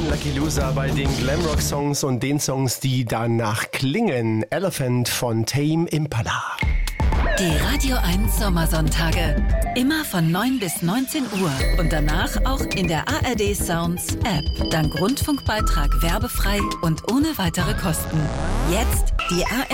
Lucky Loser bei den Glamrock-Songs und den Songs, die danach klingen. Elephant von Tame Impala. Die Radio 1 Sommersonntage. Immer von 9 bis 19 Uhr. Und danach auch in der ARD Sounds App. Dank Rundfunkbeitrag werbefrei und ohne weitere Kosten. Jetzt die ARD